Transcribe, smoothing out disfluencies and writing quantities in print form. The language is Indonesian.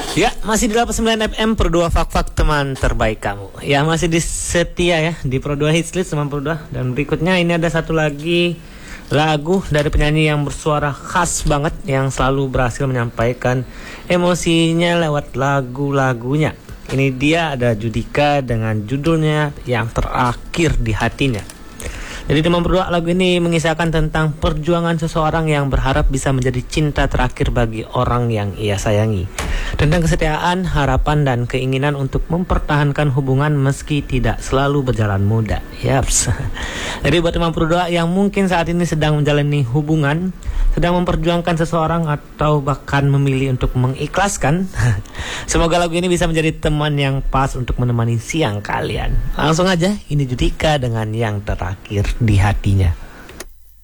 Ya, masih di 89 FM Pro 2 Fak-Fak teman terbaik kamu. Ya, masih di setia ya di Pro 2 Hitslist teman Pro 2. Dan berikutnya ini ada satu lagi lagu dari penyanyi yang bersuara khas banget, yang selalu berhasil menyampaikan emosinya lewat lagu-lagunya. Ini dia ada Judika dengan judulnya Yang Terakhir di Hatinya. Jadi teman berdua, lagu ini mengisahkan tentang perjuangan seseorang yang berharap bisa menjadi cinta terakhir bagi orang yang ia sayangi. Tentang kesetiaan, harapan, dan keinginan untuk mempertahankan hubungan meski tidak selalu berjalan mudah. Yaps. Jadi buat teman berdua yang mungkin saat ini sedang menjalani hubungan, sedang memperjuangkan seseorang, atau bahkan memilih untuk mengikhlaskan, semoga lagu ini bisa menjadi teman yang pas untuk menemani siang kalian. Langsung aja, ini Judika dengan Yang Terakhir di Hatinya.